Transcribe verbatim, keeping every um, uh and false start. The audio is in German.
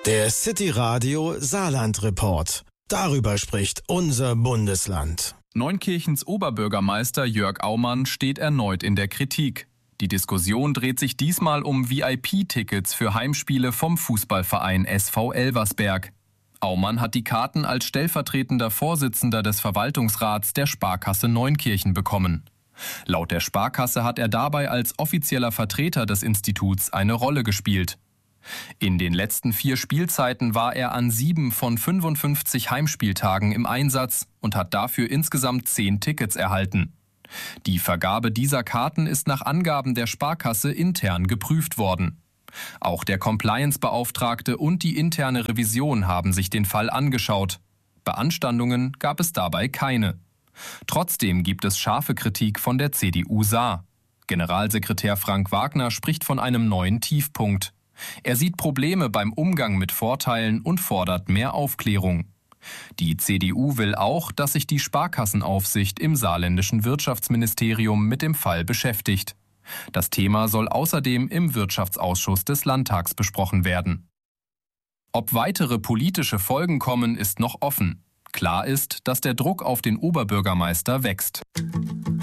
Der City Radio Saarland Report. Darüber spricht unser Bundesland. Neunkirchens Oberbürgermeister Jörg Aumann steht erneut in der Kritik. Die Diskussion dreht sich diesmal um V I P-Tickets für Heimspiele vom Fußballverein S V Elversberg. Aumann hat die Karten als stellvertretender Vorsitzender des Verwaltungsrats der Sparkasse Neunkirchen bekommen. Laut der Sparkasse hat er dabei als offizieller Vertreter des Instituts eine Rolle gespielt. In den letzten vier Spielzeiten war er an sieben von fünfundfünfzig Heimspieltagen im Einsatz und hat dafür insgesamt zehn Tickets erhalten. Die Vergabe dieser Karten ist nach Angaben der Sparkasse intern geprüft worden. Auch der Compliance-Beauftragte und die interne Revision haben sich den Fall angeschaut. Beanstandungen gab es dabei keine. Trotzdem gibt es scharfe Kritik von der C D U Saar. Generalsekretär Frank Wagner spricht von einem neuen Tiefpunkt. Er sieht Probleme beim Umgang mit Vorteilen und fordert mehr Aufklärung. Die C D U will auch, dass sich die Sparkassenaufsicht im saarländischen Wirtschaftsministerium mit dem Fall beschäftigt. Das Thema soll außerdem im Wirtschaftsausschuss des Landtags besprochen werden. Ob weitere politische Folgen kommen, ist noch offen. Klar ist, dass der Druck auf den Oberbürgermeister wächst.